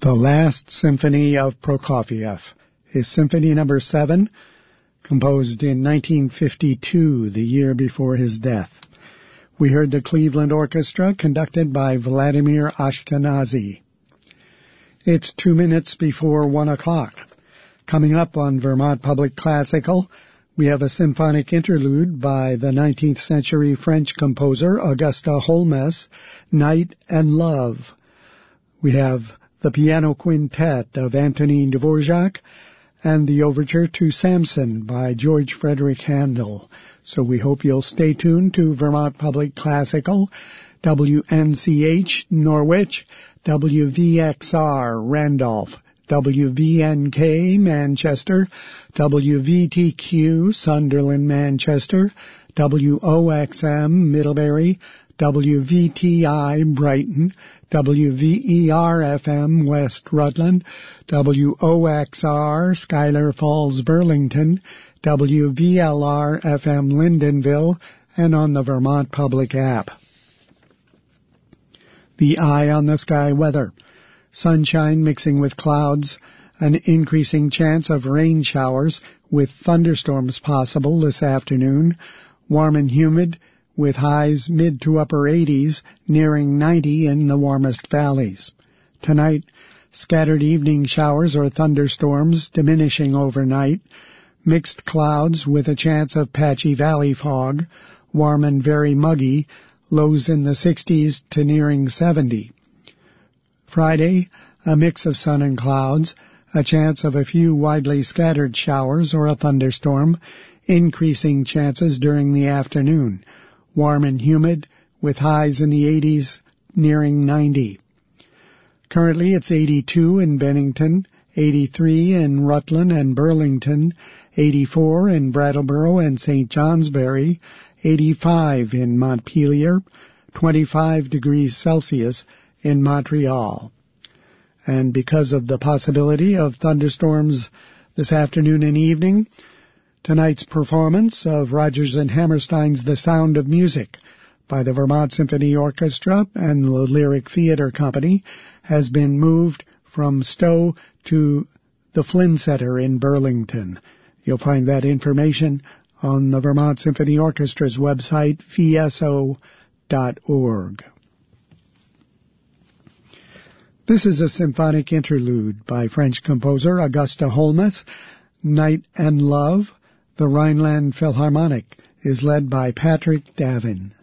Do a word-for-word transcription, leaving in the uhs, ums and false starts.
The Last Symphony of Prokofiev, his Symphony Number seven, composed in nineteen fifty-two, the year before his death. We heard the Cleveland Orchestra, conducted by Vladimir Ashkenazy. It's two minutes before one o'clock. Coming up on Vermont Public Classical, we have a symphonic interlude by the nineteenth century French composer Auguste Holmes, Night and Love. We have the piano quintet of Antonin Dvorak, and the overture to Samson by George Frederick Handel. So we hope you'll stay tuned to Vermont Public Classical, W N C H Norwich, W V X R Randolph, W V N K Manchester, W V T Q Sunderland Manchester, W O X M Middlebury, W V T I Brighton, W V E R F M West Rutland, W O X R Schuyler Falls Burlington, W V L R F M Lyndonville, and on the Vermont Public app. The eye on the sky weather. Sunshine mixing with clouds, an increasing chance of rain showers with thunderstorms possible this afternoon, warm and humid, with highs mid to upper eighties, nearing ninety in the warmest valleys. Tonight, scattered evening showers or thunderstorms diminishing overnight, mixed clouds with a chance of patchy valley fog, warm and very muggy, lows in the sixties to nearing seventy. Friday, a mix of sun and clouds, a chance of a few widely scattered showers or a thunderstorm, increasing chances during the afternoon. Warm and humid, with highs in the eighties, nearing ninety. Currently it's eighty-two in Bennington, eighty-three in Rutland and Burlington, eighty-four in Brattleboro and Saint Johnsbury, eighty-five in Montpelier, twenty-five degrees Celsius in Montreal. And because of the possibility of thunderstorms this afternoon and evening, tonight's performance of Rodgers and Hammerstein's The Sound of Music by the Vermont Symphony Orchestra and the Lyric Theater Company has been moved from Stowe to the Flynn Center in Burlington. You'll find that information on the Vermont Symphony Orchestra's website, v s o dot org. This is a symphonic interlude by French composer Auguste Holmes, Night and Love. The Rhineland Philharmonic is led by Patrick Davin.